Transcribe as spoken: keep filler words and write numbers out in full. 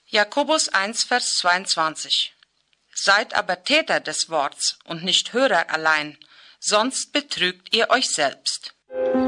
Jakobus eins, Vers zweiundzwanzig. Seid aber Täter des Worts und nicht Hörer allein, sonst betrügt ihr euch selbst.